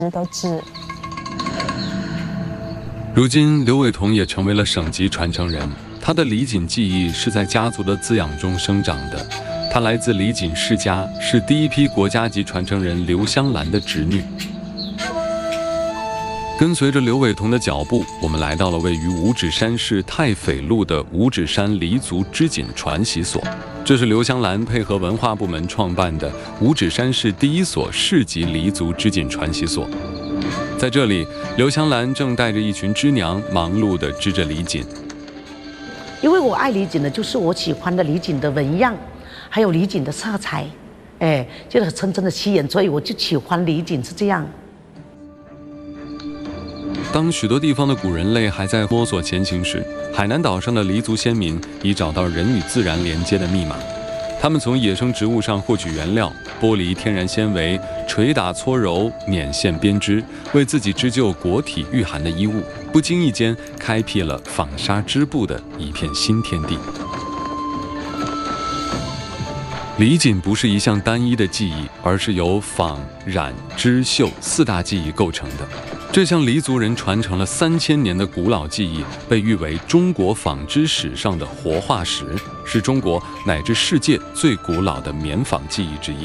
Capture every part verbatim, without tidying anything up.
都知。 如今，刘伟彤也成为了省级传承人。他的李锦技艺是在家族的滋养中生长的。他来自李锦世家，是第一批国家级传承人刘香兰的侄女。跟随着刘伟彤的脚步，我们来到了位于五指山市太斐路的五指山黎族织锦传习所。这是刘香兰配合文化部门创办的五指山市第一所市级黎族织锦传习所。在这里，刘香兰正带着一群织娘忙碌地织着李锦。 因为我爱李锦的，就是我喜欢的李锦的纹样，还有李锦的色彩，哎，就是深深的吸引，所以我就喜欢李锦是这样。 当许多地方的古人类还在摸索前行时，海南岛上的黎族先民已找到人与自然连接的密码。他们从野生植物上获取原料，剥离天然纤维，捶打搓揉，捻线编织，为自己织就裹体御寒的衣物。不经意间，开辟了纺纱织布的一片新天地。李锦不是一项单一的技艺，而是由纺、染、织、绣四大技艺构成的。这项黎族人传承了三千年的古老技艺，被誉为中国纺织史上的活化石，是中国乃至世界最古老的棉纺技艺之一。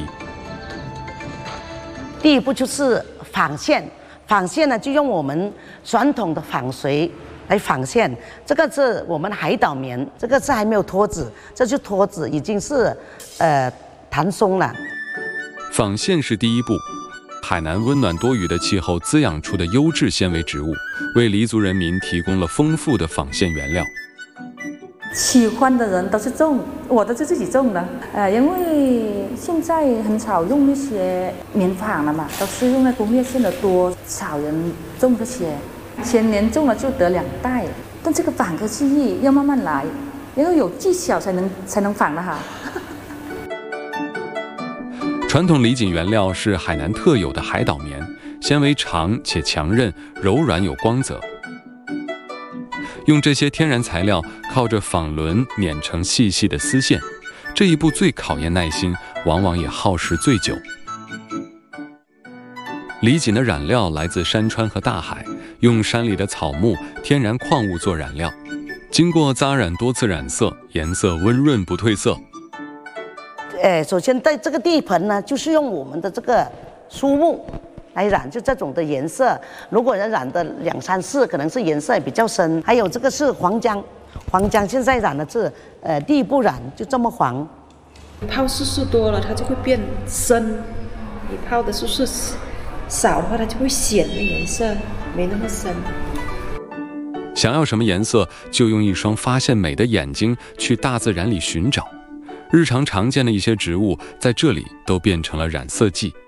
第一步就是纺线，纺线呢就用我们传统的纺锤来纺线。这个是我们的海岛棉，这个是还没有脱脂，这就脱脂已经是呃弹松了。 纺线是第一步。海南温暖多雨的气候滋养出的优质纤维植物，为黎族人民提供了丰富的纺线原料。 喜欢的人都是种，我都是自己种的。呃，因为现在很少用那些棉纺了嘛，都是用那工业线的多，少人种这些。前年种了就得两袋，但这个纺个技艺要慢慢来，要有技巧才能才能纺的哈。 传统李锦原料是海南特有的海岛棉，纤维长且强韧，柔软有光泽。用这些天然材料，靠着纺轮碾成细细的丝线，这一步最考验耐心，往往也耗时最久。李锦的染料来自山川和大海，用山里的草木、天然矿物做染料，经过扎染多次染色，颜色温润不褪色。 哎，首先在这个地盆呢，就是用我们的这个苏木来染，就这种的颜色。如果人染的两三次，可能是颜色比较深。还有这个是黄姜，黄姜现在染的是呃第一步染就这么黄。 泡次数多了，它就会变深；你泡的次数少的话，它就会显的颜色没那么深。 想要什么颜色，就用一双发现美的眼睛去大自然里寻找。日常常见的一些植物，在这里都变成了染色剂。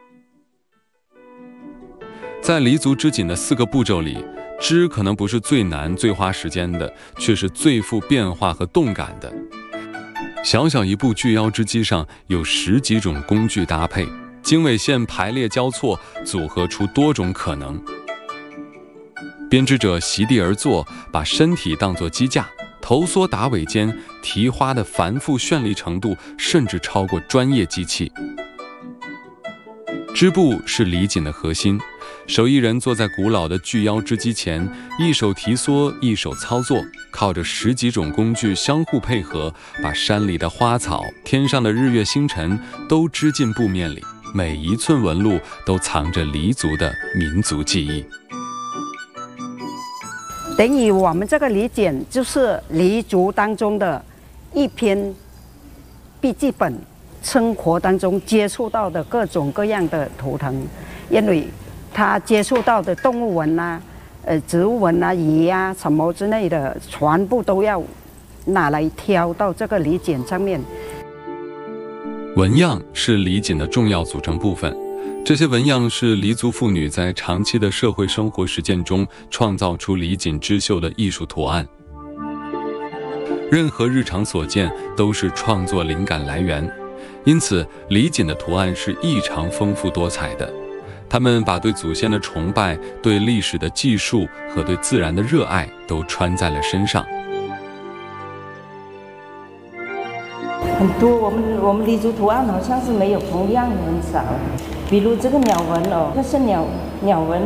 在黎族织锦的四个步骤里，织可能不是最难、最花时间的，却是最富变化和动感的。小小一部巨腰织机上有十几种工具搭配，经纬线排列交错，组合出多种可能。编织者席地而坐，把身体当作机架。头缩打尾间，提花的繁复绚丽程度甚至超过专业机器。织布是李锦的核心，手艺人坐在古老的巨腰织机前，一手提缩，一手操作，靠着十几种工具相互配合，把山里的花草、天上的日月星辰都织进布面里，每一寸纹路都藏着黎族的民族记忆。 等于我们这个李锦就是黎族当中的一篇笔记本，生活当中接触到的各种各样的图腾，因为他接触到的动物纹啊、呃植物纹啊、鱼啊什么之类的，全部都要拿来挑到这个李锦上面。 纹样是李锦的重要组成部分。这些纹样是黎族妇女在长期的社会生活实践中创造出李锦织绣的艺术图案。任何日常所见都是创作灵感来源，因此李锦的图案是异常丰富多彩的。他们把对祖先的崇拜、对历史的记述和对自然的热爱都穿在了身上。 很多我们我们黎族图案好像是没有同样的很少，比如这个鸟纹哦，这是鸟鸟纹，